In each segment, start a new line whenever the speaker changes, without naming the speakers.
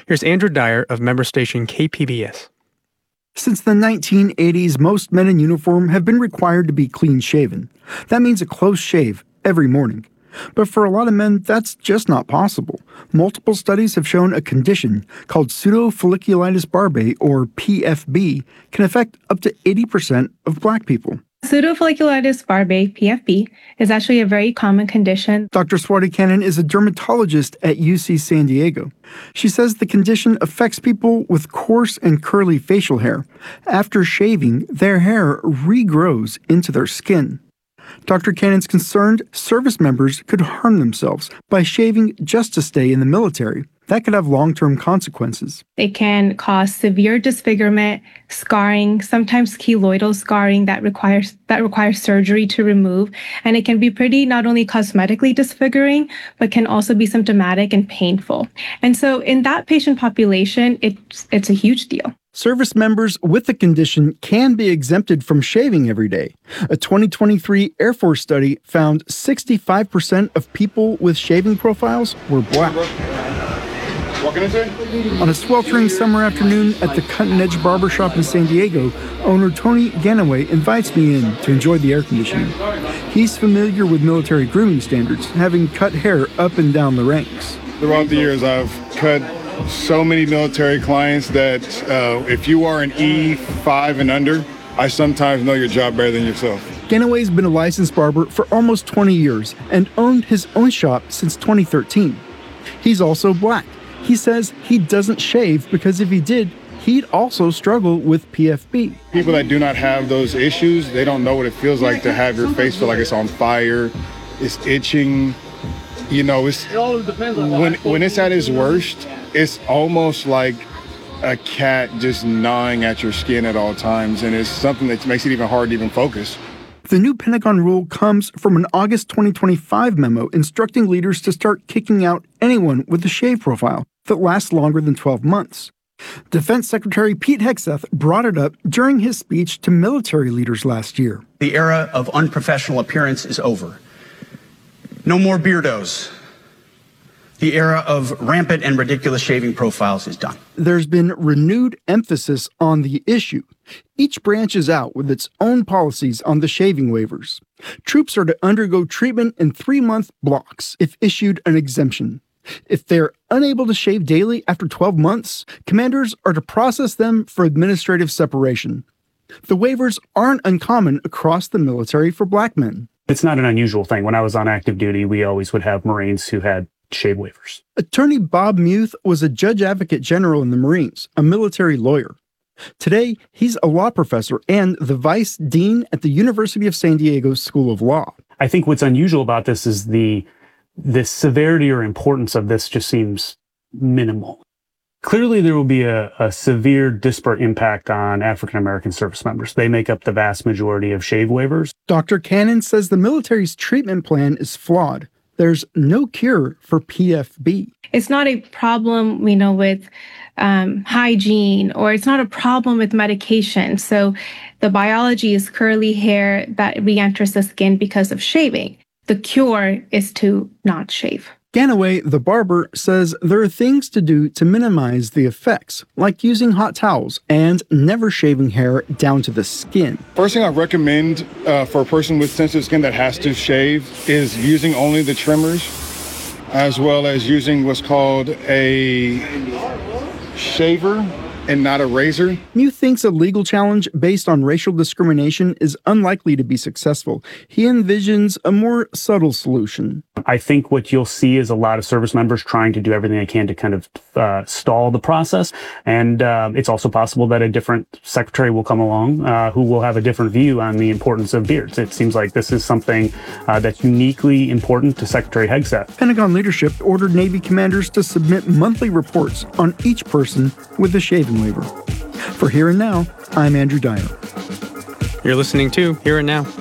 Here's Andrew Dyer of member station KPBS.
Since the 1980s, most men in uniform have been required to be clean-shaven. That means a close shave every morning. But for a lot of men, that's just not possible. Multiple studies have shown a condition called pseudofolliculitis barbae, or PFB, can affect up to 80% of Black people.
Pseudofolliculitis barbae, PFB, is actually a very common condition.
Dr. Swati Kannan is a dermatologist at UC San Diego. She says the condition affects people with coarse and curly facial hair. After shaving, their hair regrows into their skin. Dr. Cannon's concerned service members could harm themselves by shaving just to stay in the military. That could have long-term consequences.
It can cause severe disfigurement, scarring, sometimes keloidal scarring that requires surgery to remove. And it can be pretty not only cosmetically disfiguring, but can also be symptomatic and painful. And so in that patient population, it's a huge deal.
Service members with the condition can be exempted from shaving every day. A 2023 Air Force study found 65% of people with shaving profiles were Black. On a sweltering summer afternoon at the Cutting Edge Barbershop in San Diego, owner Tony Ganaway invites me in to enjoy the air conditioning. He's familiar with military grooming standards, having cut hair up and down the ranks.
Throughout the years, I've cut so many military clients that if you are an E5 and under, I sometimes know your job better than yourself.
Ganaway's been a licensed barber for almost 20 years and owned his own shop since 2013. He's also Black. He says he doesn't shave because if he did, he'd also struggle with PFB.
People that do not have those issues, they don't know what it feels like to have your face feel like it's on fire, it's itching. You know, when it's at its worst, it's almost like a cat just gnawing at your skin at all times, and it's something that makes it even hard to even focus.
The new Pentagon rule comes from an August 2025 memo instructing leaders to start kicking out anyone with a shave profile that lasts longer than 12 months. Defense Secretary Pete Hegseth brought it up during his speech to military leaders last year.
The era of unprofessional appearance is over. No more beardos. The era of rampant and ridiculous shaving profiles is done.
There's been renewed emphasis on the issue. Each branch is out with its own policies on the shaving waivers. Troops are to undergo treatment in 3-month blocks if issued an exemption. If they're unable to shave daily after 12 months, commanders are to process them for administrative separation. The waivers aren't uncommon across the military for Black men.
It's not an unusual thing. When I was on active duty, we always would have Marines who had shave waivers.
Attorney Bob Muth was a judge advocate general in the Marines, a military lawyer. Today, he's a law professor and the vice dean at the University of San Diego School of Law.
I think what's unusual about this is the severity or importance of this just seems minimal. Clearly, there will be a severe disparate impact on African-American service members. They make up the vast majority of shave waivers.
Dr. Cannon says the military's treatment plan is flawed. There's no cure for PFB.
It's not a problem, with hygiene, or it's not a problem with medication. So the biology is curly hair that re-enters the skin because of shaving. The cure is to not shave.
Ganaway, the barber, says there are things to do to minimize the effects, like using hot towels and never shaving hair down to the skin.
First thing I recommend for a person with sensitive skin that has to shave is using only the trimmers, as well as using what's called a shaver and not a razor.
Muth thinks a legal challenge based on racial discrimination is unlikely to be successful. He envisions a more subtle solution.
I think what you'll see is a lot of service members trying to do everything they can to kind of stall the process. And it's also possible that a different secretary will come along who will have a different view on the importance of beards. It seems like this is something that's uniquely important to Secretary Hegseth.
Pentagon leadership ordered Navy commanders to submit monthly reports on each person with a shaving waiver. For Here and Now, I'm Andrew Dyer.
You're listening to Here and Now.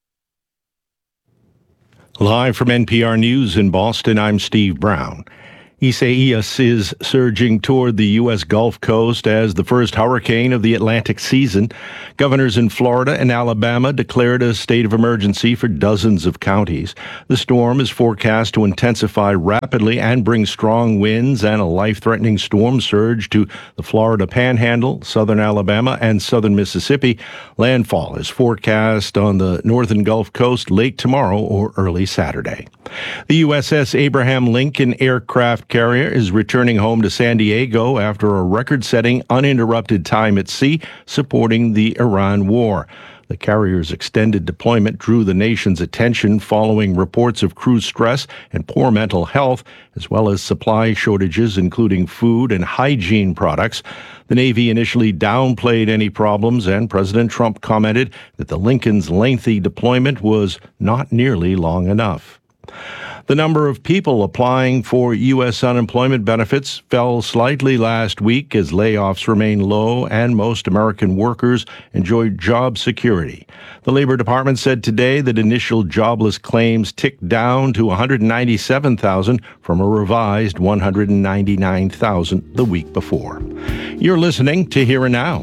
Live from NPR News in Boston, I'm Steve Brown. Isaias is surging toward the U.S. Gulf Coast as the first hurricane of the Atlantic season. Governors in Florida and Alabama declared a state of emergency for dozens of counties. The storm is forecast to intensify rapidly and bring strong winds and a life-threatening storm surge to the Florida Panhandle, southern Alabama, and southern Mississippi. Landfall is forecast on the northern Gulf Coast late tomorrow or early Saturday. The USS Abraham Lincoln aircraft carrier is returning home to San Diego after a record-setting uninterrupted time at sea supporting the Iran war. The carrier's extended deployment drew the nation's attention following reports of crew stress and poor mental health, as well as supply shortages, including food and hygiene products. The Navy initially downplayed any problems, and President Trump commented that the Lincoln's lengthy deployment was not nearly long enough. The number of people applying for U.S. unemployment benefits fell slightly last week as layoffs remain low and most American workers enjoy job security. The Labor Department said today that initial jobless claims ticked down to 197,000 from a revised 199,000 the week before. You're listening to Here and Now.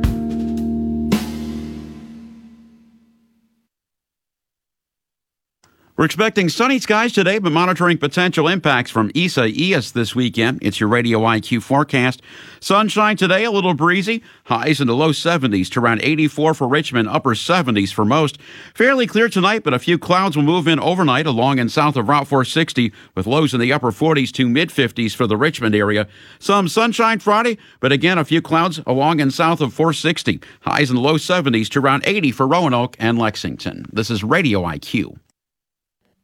We're expecting sunny skies today, but monitoring potential impacts from Isaias this weekend. It's your Radio IQ forecast. Sunshine today, a little breezy. Highs in the low 70s to around 84 for Richmond, upper 70s for most. Fairly clear tonight, but a few clouds will move in overnight along and south of Route 460, with lows in the upper 40s to mid-50s for the Richmond area. Some sunshine Friday, but again, a few clouds along and south of 460. Highs in the low 70s to around 80 for Roanoke and Lexington. This is Radio IQ.